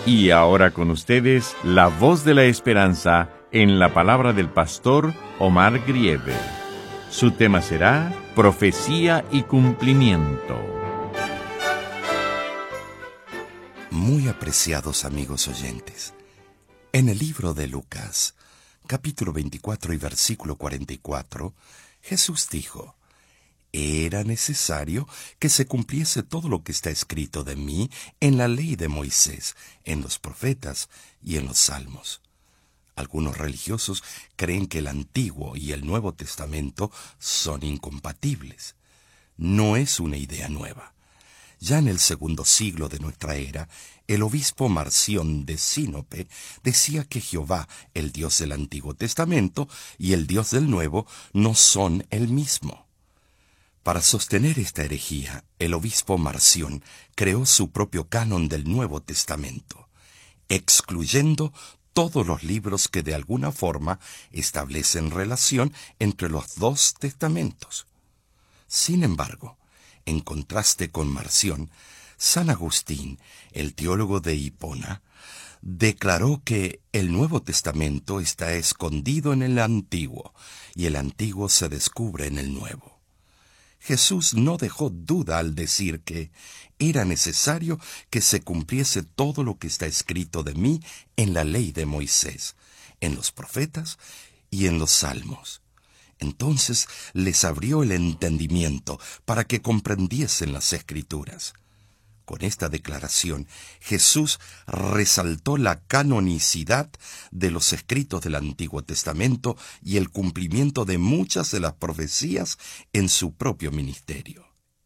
Y ahora con ustedes, la voz de la esperanza en la palabra del pastor Omar Grieve. Su tema será Profecía y Cumplimiento. Muy apreciados amigos oyentes, en el libro de Lucas, capítulo 24 y versículo 44, Jesús dijo: «Era necesario que se cumpliese todo lo que está escrito de mí en la ley de Moisés, en los profetas y en los salmos». Algunos religiosos creen que el Antiguo y el Nuevo Testamento son incompatibles. No es una idea nueva. Ya en el segundo siglo de nuestra era, el obispo Marción de Sinope decía que Jehová, el Dios del Antiguo Testamento, y el Dios del Nuevo no son el mismo. Para sostener esta herejía, el obispo Marción creó su propio canon del Nuevo Testamento, excluyendo todos los libros que de alguna forma establecen relación entre los dos testamentos. Sin embargo, en contraste con Marción, San Agustín, el teólogo de Hipona, declaró que el Nuevo Testamento está escondido en el Antiguo y el Antiguo se descubre en el Nuevo. Jesús no dejó duda al decir que era necesario que se cumpliese todo lo que está escrito de mí en la ley de Moisés, en los profetas y en los salmos. Entonces les abrió el entendimiento para que comprendiesen las Escrituras. Con esta declaración, Jesús resaltó la canonicidad de los escritos del Antiguo Testamento y el cumplimiento de muchas de las profecías en su propio ministerio.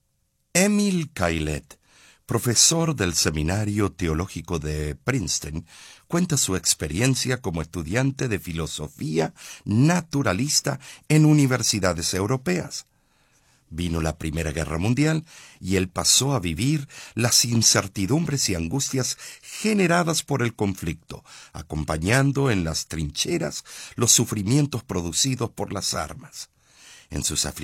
Émile Caillet, profesor del Seminario Teológico de Princeton, cuenta su experiencia como estudiante de filosofía naturalista en universidades europeas. Vino la Primera Guerra Mundial y él pasó a vivir las incertidumbres y angustias generadas por el conflicto, acompañando en las trincheras los sufrimientos producidos por las armas. En sus